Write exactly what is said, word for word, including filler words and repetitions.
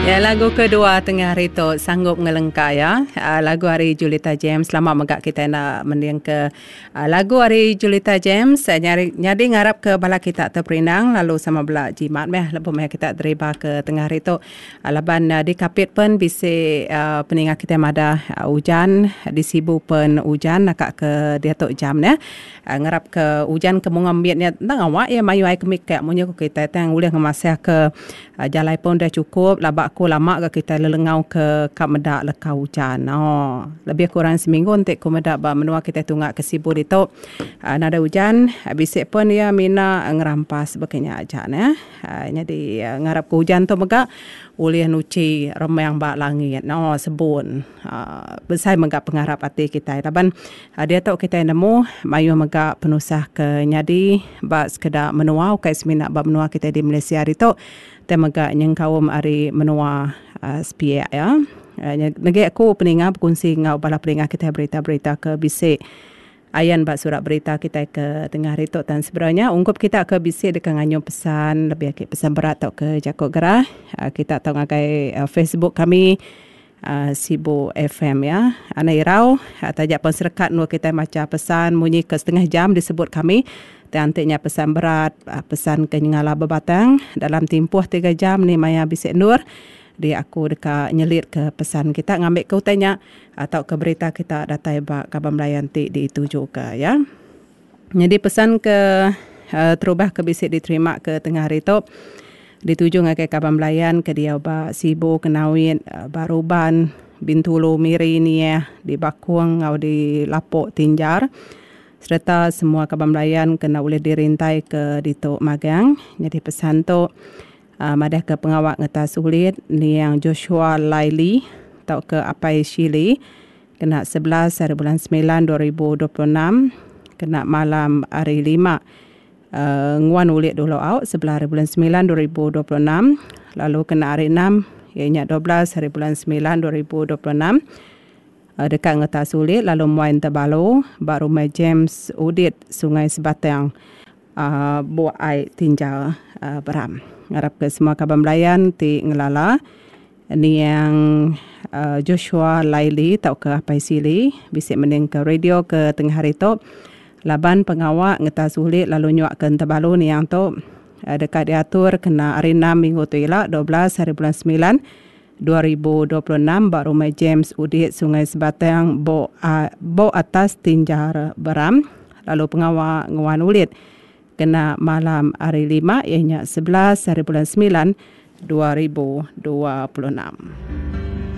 Ya, lagu kedua tengah hari tu Sanggup Ngelengkak ya. Uh, lagu hari Julita James. Selamat megak kita nak mendiang ke uh, lagu hari Julita James. Uh, nyari nyadi ngarap ke bala kita terperinang lalu sama bela jimat meh lepas meh kita deriba ke tengah hari tu. Uh, laban uh, di kapit pun bisi uh, peningat kita mada uh, hujan di sibu pun hujan nakak ke dia tu jam ne. Uh, ngarap ke hujan ke mengambilnya tang awak ya mayu ai kemik kayak munyo kita tang boleh ngemasah ke uh, jalai pun dah cukup labak aku lama ke kita lelengau ke kap medak leka hujan. Oh, lebih kurang seminggu untuk ku medak ba menua kita tunggak ke sibur itu. Uh, nada hujan, bisik pun ya mina ngerampas begini aja ne. Uh, jadi uh, ngarap ke hujan tu megak ulih nuci remang ba langit. No, sebun. Uh, besai megak pengarap hati kita. Laban uh, dia tu kita nemu mayu megak penusah ke nyadi ba sekedar menua kai semina ba menua kita di Malaysia itu. Temaga yang kaum ari menua uh, spia ya. Uh, Nagi aku peningat berkongsi ngau bala peningat kita berita-berita ke bisik ayan bak surat berita kita ke tengah hari tu dan sebenarnya ungkup kita ke bisik dekat nganyo pesan lebih akik pesan berat tu ke Jakok Gerah. Uh, kita tahu ngagai uh, Facebook kami uh, Sibu F M ya. Ana irau uh, tajak penserekat nu kita macam pesan munyi ke setengah jam disebut kami. Antiknya pesan berat, pesan kenyangala berbatang dalam tempoh tiga jam ni Maya Bisik Nur dia aku dekat nyelit ke pesan kita ngambil ke utanya atau ke berita kita datai bak Kabar Melayan ti dituju ke ya. Jadi pesan ke uh, terubah ke bisik diterima ke tengah hari tu dituju ngakai Kabar Melayan ke dia bak Sibu Kenawin uh, Baruban Bintulu Miri ni ya di Bakuang atau di Lapok Tinjar. Serta semua Kabar Melayan kena boleh dirintai ke Ditok Magang. Jadi pesan tu uh, madah ke pengawak ngeta sulit ni yang Joshua Laili atau ke Apai Shili kena sebelas hari bulan sembilan dua ribu dua puluh enam kena malam hari lima uh, nguan ulit dulu out sebelas hari bulan sembilan dua ribu dua puluh enam lalu kena hari enam ianya dua belas hari bulan sembilan dua ribu dua puluh enam. Uh, dekat ngeta sulit lalu Muain Terbalo baru Rumah James Udit Sungai Sebatang uh, buat ai tinjau uh, beram ngarap ke semua Kabar Melayan ti ngelala ni yang uh, Joshua Laili tau ke Apai Sili bisik mening ke radio ke tengah hari tu laban pengawak ngeta sulit lalu nyuak ke Terbalo ni yang tu uh, dekat diatur kena hari enam minggu tu ialah dua belas hari bulan sembilan dua ribu dua puluh enam baru Rumah James Udit Sungai Sebatang bo, uh, bo atas tinjar beram lalu pengawal nguan ulit kena malam hari lima ianya sebelas hari bulan sembilan dua ribu dua puluh enam.